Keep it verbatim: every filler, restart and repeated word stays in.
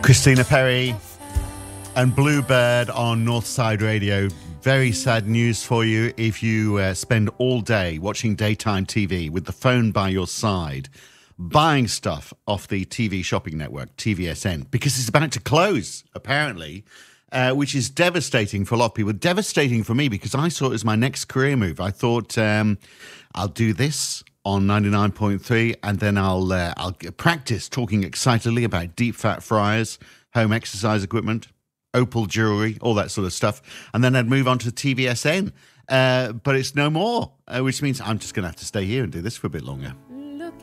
Christina Perri and Bluebird on Northside Radio. Very sad news for you if you uh, spend all day watching daytime T V with the phone by your side, buying stuff off the T V shopping network, T V S N, because it's about to close, apparently, uh, which is devastating for a lot of people. Devastating for me because I saw it as my next career move. I thought um, I'll do this on ninety-nine point three, and then I'll uh, I'll practice talking excitedly about deep fat fryers, home exercise equipment, opal jewelry, all that sort of stuff, and then I'd move on to T V S N. Uh, but it's no more, uh, which means I'm just going to have to stay here and do this for a bit longer.